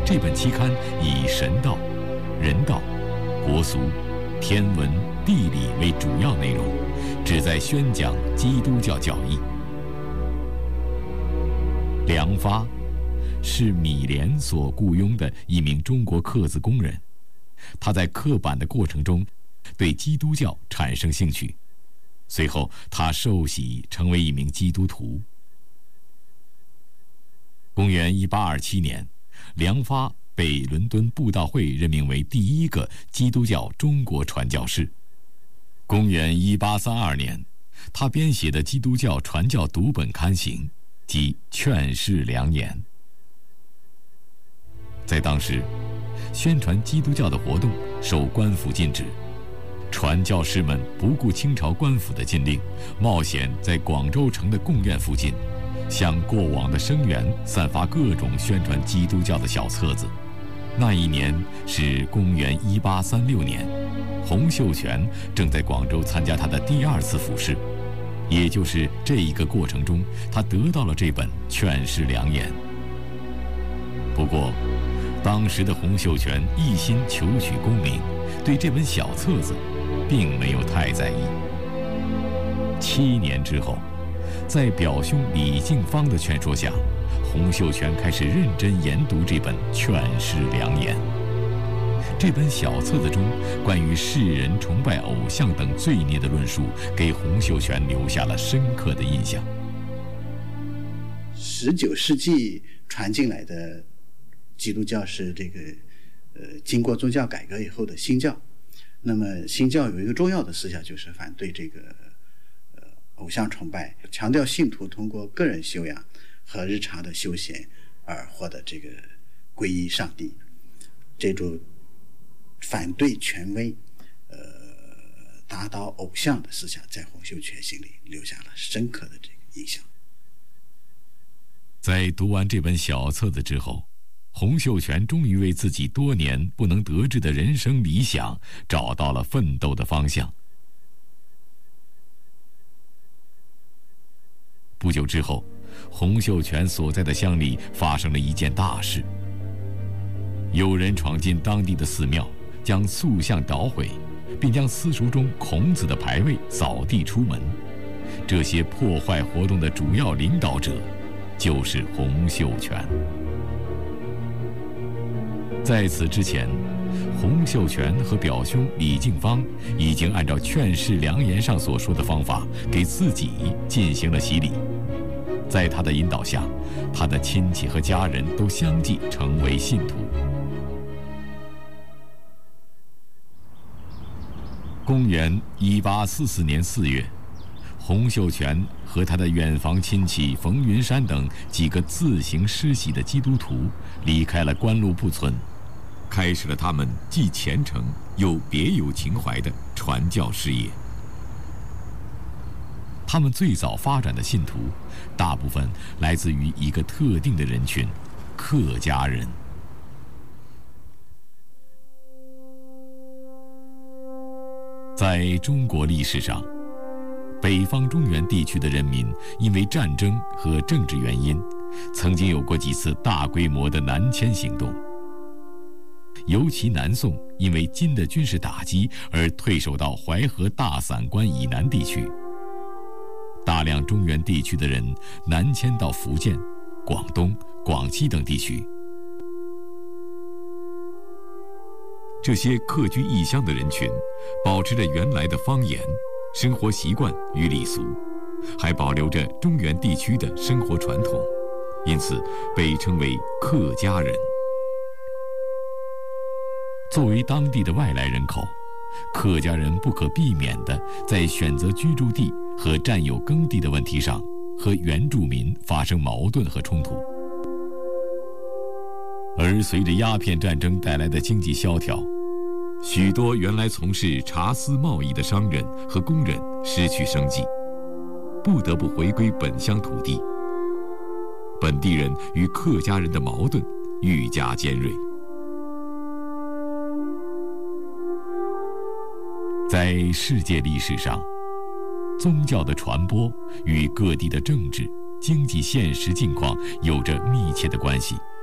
这本期刊以神道、人道、国俗、天文、地理为主要内容，旨在宣讲基督教教义。梁发是米连所雇佣的一名中国刻字工人，他在刻版的过程中对基督教产生兴趣，随后他受洗成为一名基督徒。公元1827年，梁发被伦敦布道会任命为第一个基督教中国传教士。公元1832年，他编写的基督教传教读本刊行，即《劝世良言》。在当时，宣传基督教的活动受官府禁止，传教士们不顾清朝官府的禁令，冒险在广州城的贡院附近，向过往的生源散发各种宣传基督教的小册子。那一年是公元1836年，洪秀全正在广州参加他的第2次府试，也就是这一个过程中，他得到了这本《劝世良言》。不过，当时的洪秀全一心求取功名，对这本小册子并没有太在意。7年之后，在表兄李敬芳的劝说下，洪秀全开始认真研读这本《劝世良言》。这本小册子中关于世人崇拜偶像等罪孽的论述，给洪秀全留下了深刻的印象。 19世纪传进来的基督教是经过宗教改革以后的新教。那么新教有一个重要的思想，就是反对偶像崇拜，强调信徒通过个人修养和日常的修闲而获得皈依上帝。这种反对权威打倒偶像的思想，在洪秀全心里留下了深刻的印象。 在读完这本小册子之后，洪秀全终于为自己多年不能得志的人生理想找到了奋斗的方向。不久之后，洪秀全所在的乡里发生了一件大事。有人闯进当地的寺庙，将塑像捣毁，并将私塾中孔子的牌位扫地出门。这些破坏活动的主要领导者就是洪秀全。在此之前，洪秀全和表兄李敬芳已经按照《劝世良言》上所说的方法，给自己进行了洗礼。在他的引导下，他的亲戚和家人都相继成为信徒。公元1844年4月，洪秀全和他的远房亲戚冯云山等几个自行施洗的基督徒离开了官路铺村，开始了他们既虔诚又别有情怀的传教事业。他们最早发展的信徒，大部分来自于一个特定的人群——客家人。在中国历史上，北方中原地区的人民因为战争和政治原因，曾经有过几次大规模的南迁行动。尤其南宋因为金的军事打击而退守到淮河大散关以南地区，大量中原地区的人南迁到福建、广东、广西等地区。这些客居异乡的人群保持着原来的方言、生活习惯与礼俗，还保留着中原地区的生活传统，因此被称为客家人。作为当地的外来人口，客家人不可避免地在选择居住地和占有耕地的问题上和原住民发生矛盾和冲突。而随着鸦片战争带来的经济萧条，许多原来从事茶丝贸易的商人和工人失去生计，不得不回归本乡土地。本地人与客家人的矛盾愈加尖锐。在世界历史上，宗教的传播与各地的政治、经济现实境况有着密切的关系。